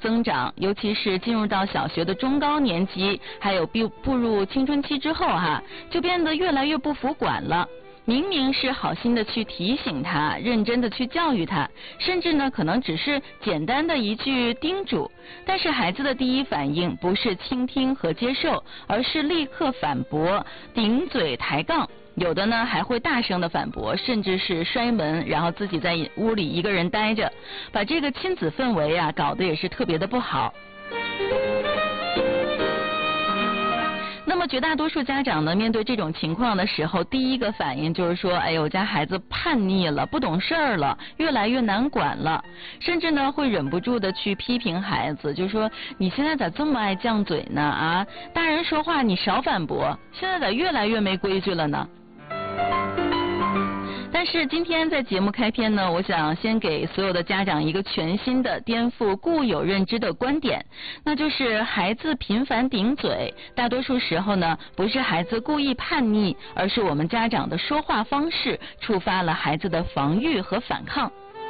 增长，尤其是进入到小学的中高年级，还有步入青春期之后就变得越来越不服管了。明明是好心的去提醒他，认真的去教育他，甚至呢可能只是简单的一句叮嘱，但是孩子的第一反应不是倾听和接受，而是立刻反驳、顶嘴抬杠，有的呢还会大声的反驳，甚至是摔门，然后自己在屋里一个人待着，把这个亲子氛围搞得也是特别的不好。那么绝大多数家长呢，面对这种情况的时候，第一个反应就是说，哎呦，我家孩子叛逆了，不懂事儿了，越来越难管了，甚至呢会忍不住的去批评孩子，就说你现在咋这么爱犟嘴呢？大人说话你少反驳，现在咋越来越没规矩了呢？但是今天在节目开篇呢，我想先给所有的家长一个全新的颠覆固有认知的观点，那就是孩子频繁顶嘴，大多数时候呢不是孩子故意叛逆，而是我们家长的说话方式触发了孩子的防御和反抗。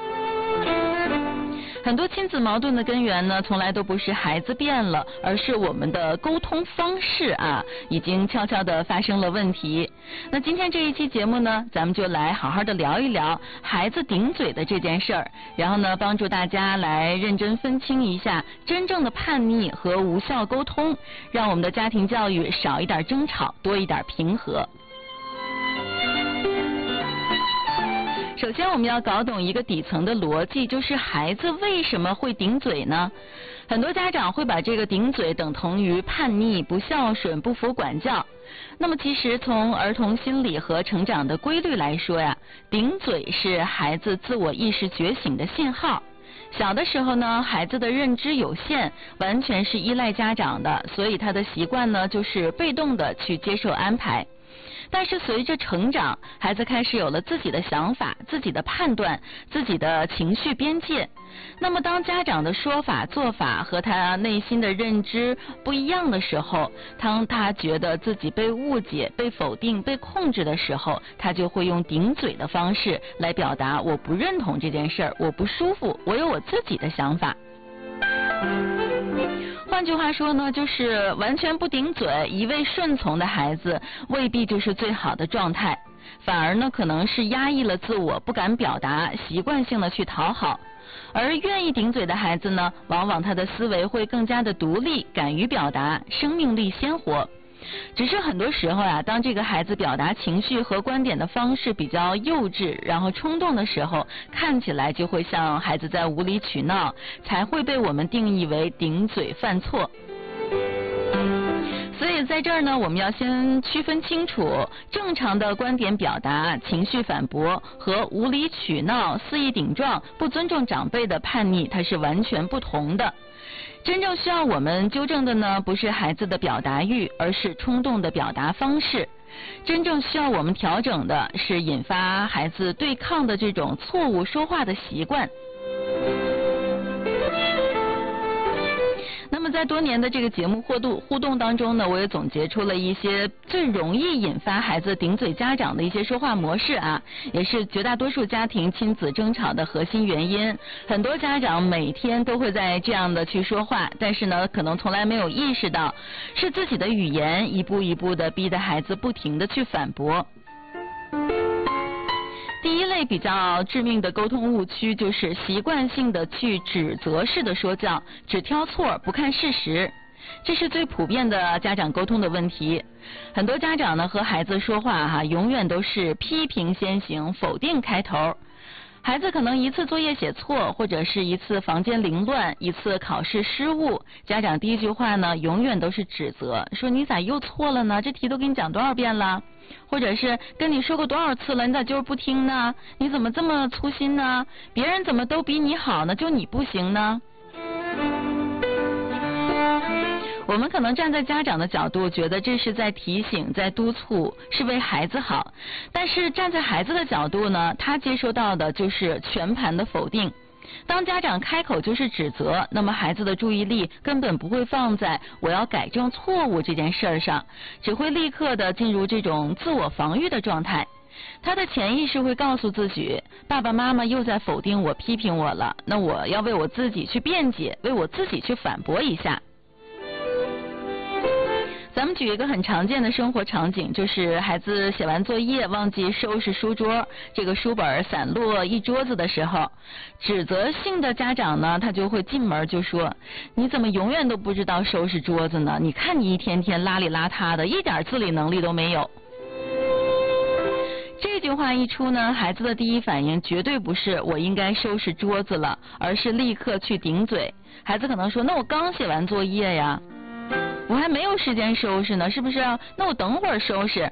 很多亲子矛盾的根源呢，从来都不是孩子变了，而是我们的沟通方式已经悄悄地发生了问题。那今天这一期节目呢，咱们就来好好的聊一聊孩子顶嘴的这件事儿，然后呢，帮助大家来认真分清一下真正的叛逆和无效沟通，让我们的家庭教育少一点争吵，多一点平和。首先我们要搞懂一个底层的逻辑，就是孩子为什么会顶嘴呢？很多家长会把这个顶嘴等同于叛逆、不孝顺、不服管教。那么其实从儿童心理和成长的规律来说顶嘴是孩子自我意识觉醒的信号。小的时候呢，孩子的认知有限，完全是依赖家长的，所以他的习惯呢就是被动的去接受安排。但是随着成长，孩子开始有了自己的想法、自己的判断、自己的情绪边界。那么当家长的说法、做法和他内心的认知不一样的时候，当他觉得自己被误解、被否定、被控制的时候，他就会用顶嘴的方式来表达我不认同这件事儿，我不舒服，我有我自己的想法。换句话说呢，就是完全不顶嘴、一味顺从的孩子未必就是最好的状态，反而呢可能是压抑了自我，不敢表达，习惯性的去讨好。而愿意顶嘴的孩子呢，往往他的思维会更加的独立，敢于表达，生命力鲜活。只是很多时候当这个孩子表达情绪和观点的方式比较幼稚，然后冲动的时候，看起来就会像孩子在无理取闹，才会被我们定义为顶嘴犯错。所以在这儿呢，我们要先区分清楚正常的观点表达、情绪反驳和无理取闹、肆意顶撞、不尊重长辈的叛逆，它是完全不同的。真正需要我们纠正的呢，不是孩子的表达欲，而是冲动的表达方式。真正需要我们调整的是引发孩子对抗的这种错误说话的习惯。那么在多年的这个节目互动当中呢，我也总结出了一些最容易引发孩子顶嘴家长的一些说话模式也是绝大多数家庭亲子争吵的核心原因。很多家长每天都会在这样的去说话，但是呢可能从来没有意识到是自己的语言一步一步的逼得孩子不停的去反驳。第一类比较致命的沟通误区就是习惯性的去指责式的说教，只挑错不看事实，这是最普遍的家长沟通的问题。很多家长呢和孩子说话永远都是批评先行，否定开头。孩子可能一次作业写错，或者是一次房间凌乱，一次考试失误，家长第一句话呢永远都是指责，说你咋又错了呢？这题都给你讲多少遍了？或者是跟你说过多少次了，你咋就是不听呢？你怎么这么粗心呢？别人怎么都比你好呢，就你不行呢？我们可能站在家长的角度觉得这是在提醒，在督促，是为孩子好，但是站在孩子的角度呢，他接收到的就是全盘的否定。当家长开口就是指责，那么孩子的注意力根本不会放在我要改正错误这件事儿上，只会立刻的进入这种自我防御的状态。 他的潜意识会告诉自己，爸爸妈妈又在否定我、批评我了，那我要为我自己去辩解，为我自己去反驳一下。咱们举一个很常见的生活场景，就是孩子写完作业忘记收拾书桌，这个书本散落一桌子的时候，指责性的家长呢，他就会进门就说，你怎么永远都不知道收拾桌子呢？你看你一天天邋里邋遢的，一点自理能力都没有。这句话一出呢，孩子的第一反应绝对不是我应该收拾桌子了，而是立刻去顶嘴。孩子可能说，那我刚写完作业呀，我还没有时间收拾呢，是不是？那我等会儿收拾。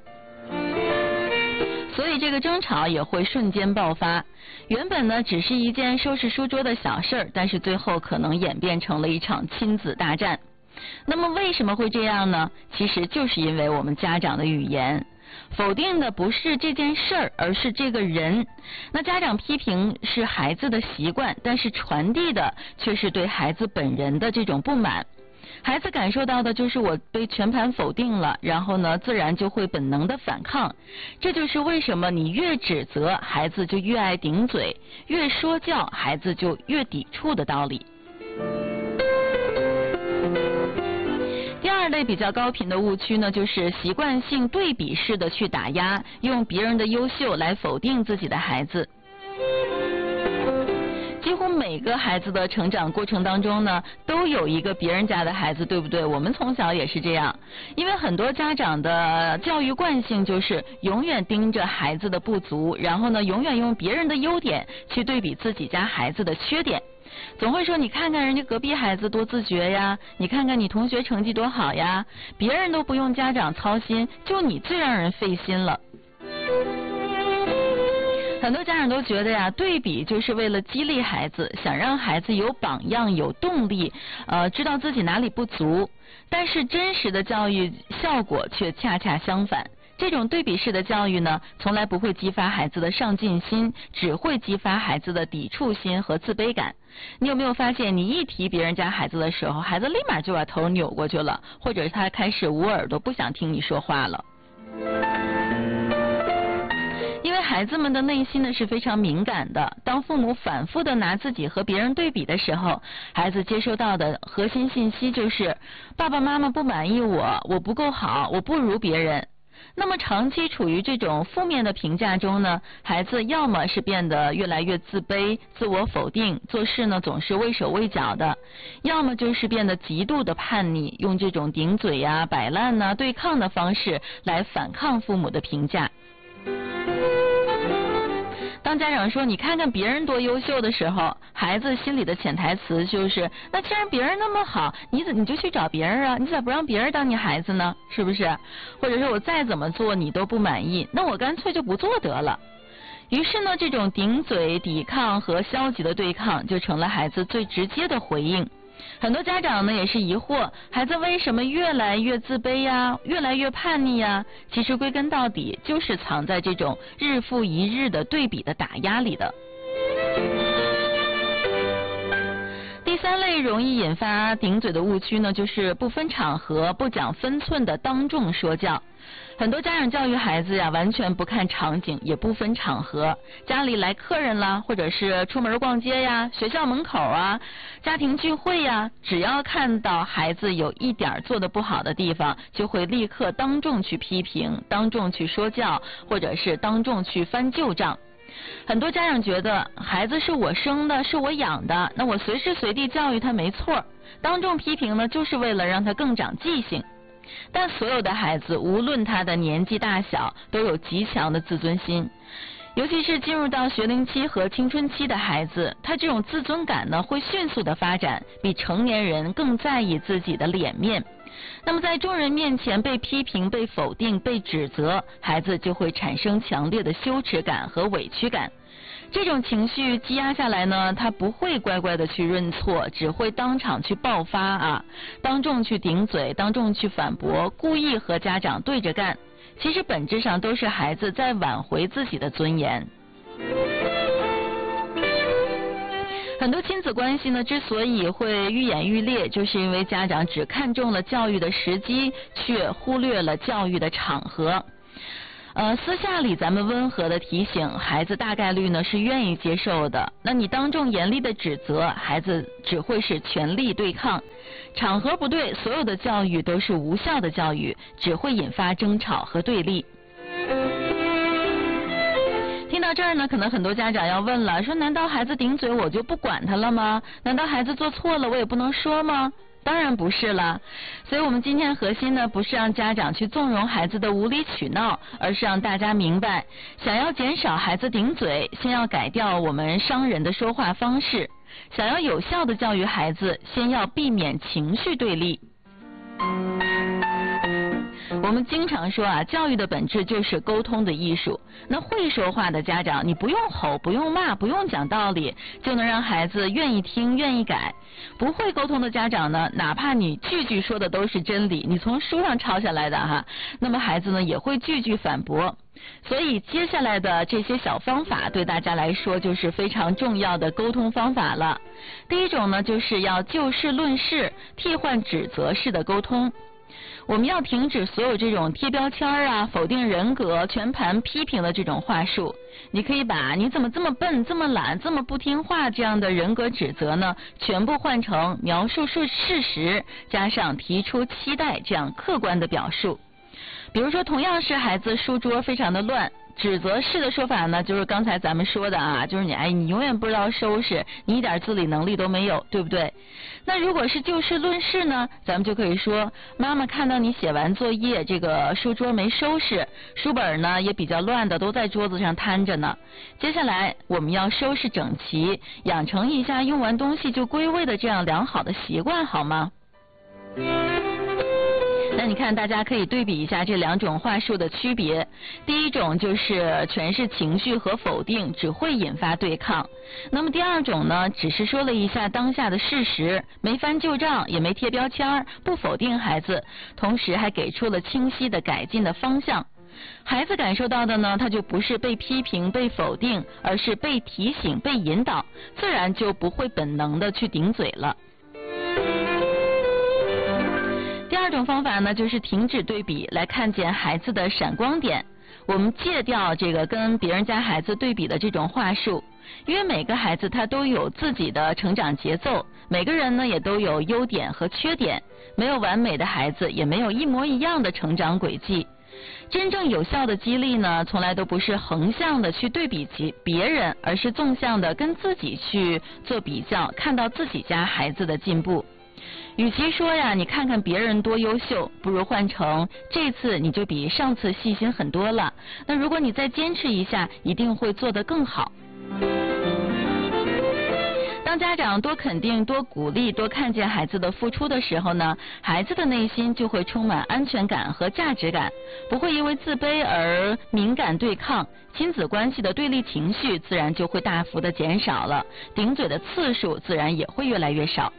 所以这个争吵也会瞬间爆发。原本呢只是一件收拾书桌的小事儿，但是最后可能演变成了一场亲子大战。那么为什么会这样呢？其实就是因为我们家长的语言。否定的不是这件事儿，而是这个人。那家长批评是孩子的习惯，但是传递的却是对孩子本人的这种不满。孩子感受到的就是我被全盘否定了，然后呢，自然就会本能的反抗。这就是为什么你越指责，孩子就越爱顶嘴，越说教，孩子就越抵触的道理。第二类比较高频的误区呢，就是习惯性对比式的去打压，用别人的优秀来否定自己的孩子。几乎每个孩子的成长过程当中呢，都有一个别人家的孩子，对不对？我们从小也是这样，因为很多家长的教育惯性就是永远盯着孩子的不足，然后呢，永远用别人的优点去对比自己家孩子的缺点。总会说，你看看人家隔壁孩子多自觉呀，你看看你同学成绩多好呀，别人都不用家长操心，就你最让人费心了。很多家长都觉得呀，对比就是为了激励孩子，想让孩子有榜样、有动力，知道自己哪里不足。但是真实的教育效果却恰恰相反。这种对比式的教育呢，从来不会激发孩子的上进心，只会激发孩子的抵触心和自卑感。你有没有发现，你一提别人家孩子的时候，孩子立马就把头扭过去了，或者他开始捂耳朵，不想听你说话了。因为孩子们的内心呢是非常敏感的，当父母反复的拿自己和别人对比的时候，孩子接收到的核心信息就是爸爸妈妈不满意我不够好，我不如别人。那么长期处于这种负面的评价中呢，孩子要么是变得越来越自卑、自我否定，做事呢总是畏手畏脚的，要么就是变得极度的叛逆，用这种顶嘴呀、摆烂呐、对抗的方式来反抗父母的评价。当家长说你看看别人多优秀的时候，孩子心里的潜台词就是那既然别人那么好，你就去找别人啊，你咋不让别人当你孩子呢？是不是？或者说我再怎么做你都不满意，那我干脆就不做得了。于是呢，这种顶嘴、抵抗和消极的对抗就成了孩子最直接的回应。很多家长呢也是疑惑，孩子为什么越来越自卑呀，越来越叛逆呀？其实归根到底就是藏在这种日复一日的对比的打压里的。第三类容易引发顶嘴的误区呢，就是不分场合、不讲分寸的当众说教。很多家长教育孩子呀，完全不看场景，也不分场合。家里来客人啦，或者是出门逛街呀、学校门口啊、家庭聚会呀，只要看到孩子有一点做得不好的地方，就会立刻当众去批评、当众去说教，或者是当众去翻旧账。很多家长觉得孩子是我生的，是我养的，那我随时随地教育他没错，当众批评呢，就是为了让他更长记性。但所有的孩子，无论他的年纪大小，都有极强的自尊心。尤其是进入到学龄期和青春期的孩子，他这种自尊感呢，会迅速的发展，比成年人更在意自己的脸面。那么在众人面前被批评、被否定、被指责，孩子就会产生强烈的羞耻感和委屈感。这种情绪积压下来呢，他不会乖乖的去认错，只会当场去爆发啊，当众去顶嘴，当众去反驳，故意和家长对着干。其实本质上都是孩子在挽回自己的尊严。很多亲子关系呢，之所以会愈演愈烈，就是因为家长只看中了教育的时机，却忽略了教育的场合。 私下里咱们温和的提醒，孩子大概率呢是愿意接受的。那你当众严厉的指责，孩子只会是全力对抗。场合不对，所有的教育都是无效的教育，只会引发争吵和对立。听到这儿呢，可能很多家长要问了，说难道孩子顶嘴我就不管他了吗？难道孩子做错了我也不能说吗？当然不是了，所以我们今天核心呢，不是让家长去纵容孩子的无理取闹，而是让大家明白，想要减少孩子顶嘴，先要改掉我们伤人的说话方式；想要有效的教育孩子，先要避免情绪对立。我们经常说啊，教育的本质就是沟通的艺术。那会说话的家长，你不用吼，不用骂，不用讲道理，就能让孩子愿意听，愿意改。不会沟通的家长呢，哪怕你句句说的都是真理，你从书上抄下来的哈，那么孩子呢也会句句反驳。所以接下来的这些小方法对大家来说就是非常重要的沟通方法了。第一种呢，就是要就事论事，替换指责式的沟通。我们要停止所有这种贴标签啊、否定人格、全盘批评的这种话术。你可以把你怎么这么笨、这么懒、这么不听话这样的人格指责呢，全部换成描述事实，加上提出期待这样客观的表述。比如说，同样是孩子书桌非常的乱，指责式的说法呢，就是刚才咱们说的啊，就是你永远不知道收拾，你一点自理能力都没有，对不对？那如果是就事论事呢，咱们就可以说，妈妈看到你写完作业，这个书桌没收拾，书本呢也比较乱的，都在桌子上摊着呢。接下来我们要收拾整齐，养成一下用完东西就归位的这样良好的习惯，好吗？那你看，大家可以对比一下这两种话术的区别。第一种就是全是情绪和否定，只会引发对抗。那么第二种呢，只是说了一下当下的事实，没翻旧账，也没贴标签，不否定孩子，同时还给出了清晰的改进的方向。孩子感受到的呢，他就不是被批评、被否定，而是被提醒、被引导，自然就不会本能的去顶嘴了。第二种方法呢，就是停止对比，来看见孩子的闪光点。我们戒掉这个跟别人家孩子对比的这种话术，因为每个孩子他都有自己的成长节奏，每个人呢也都有优点和缺点，没有完美的孩子，也没有一模一样的成长轨迹。真正有效的激励呢，从来都不是横向的去对比别人，而是纵向的跟自己去做比较，看到自己家孩子的进步。与其说呀，你看看别人多优秀，不如换成这次你就比上次细心很多了。那如果你再坚持一下，一定会做得更好。当家长多肯定、多鼓励、多看见孩子的付出的时候呢，孩子的内心就会充满安全感和价值感，不会因为自卑而敏感对抗，亲子关系的对立情绪自然就会大幅的减少了，顶嘴的次数自然也会越来越少。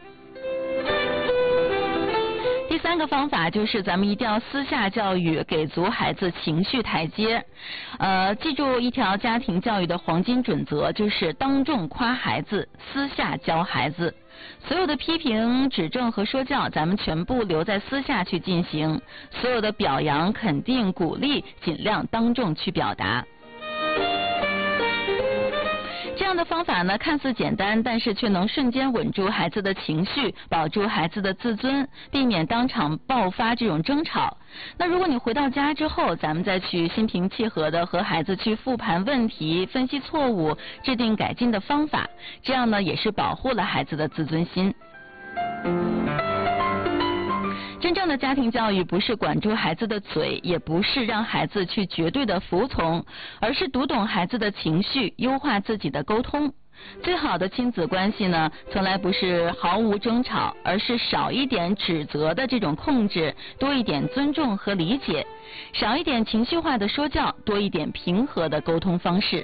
第三个方法就是咱们一定要私下教育，给足孩子情绪台阶。记住一条家庭教育的黄金准则，就是当众夸孩子，私下教孩子。所有的批评、指正和说教，咱们全部留在私下去进行；所有的表扬、肯定、鼓励，尽量当众去表达。这样的方法呢，看似简单，但是却能瞬间稳住孩子的情绪，保住孩子的自尊，避免当场爆发这种争吵。那如果你回到家之后，咱们再去心平气和的和孩子去复盘问题，分析错误，制定改进的方法，这样呢也是保护了孩子的自尊心。真正的家庭教育不是管住孩子的嘴，也不是让孩子去绝对的服从，而是读懂孩子的情绪，优化自己的沟通。最好的亲子关系呢，从来不是毫无争吵，而是少一点指责的这种控制，多一点尊重和理解，少一点情绪化的说教，多一点平和的沟通方式。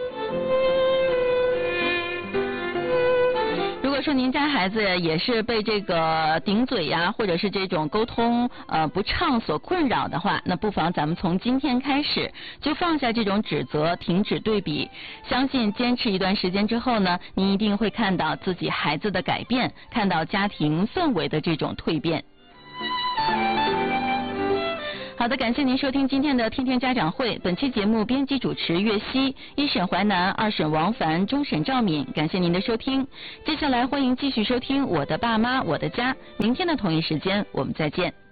如果说您家孩子也是被这个顶嘴呀，或者是这种沟通不畅所困扰的话，那不妨咱们从今天开始就放下这种指责，停止对比。相信坚持一段时间之后呢，您一定会看到自己孩子的改变，看到家庭氛围的这种蜕变。 好的，感谢您收听今天的天天家长会。本期节目编辑主持岳西，一审淮南，二审王凡，终审赵敏。感谢您的收听。接下来欢迎继续收听《我的爸妈我的家》。明天的同一时间我们再见。